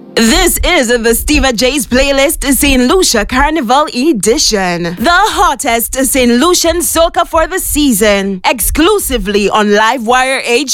This is the Steva J's playlist, St. Lucia Carnival Edition. The hottest St. Lucian soca for the season. Exclusively on Livewire HD.